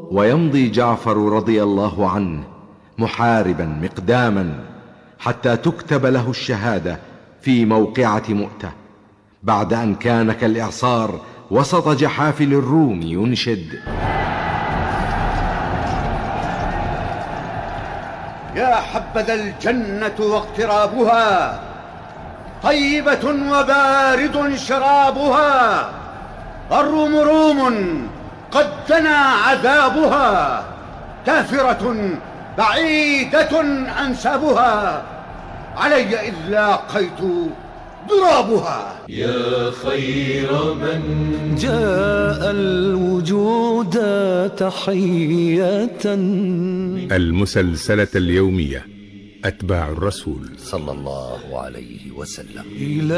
ويمضي جعفر رضي الله عنه محاربا مقداما حتى تكتب له الشهادة في موقعة مؤتة، بعد أن كان كالإعصار وسط جحافل الروم ينشد: يا حبذا الجنة واقترابها، طيبة وبارد شرابها، الروم روم قد دنا عذابها، كافرة بعيدة أنسابها، علي إذ لاقيت ضرابها. يا خير من جاء الوجود تحية. المسلسلة اليومية أتباع الرسول صلى الله عليه وسلم.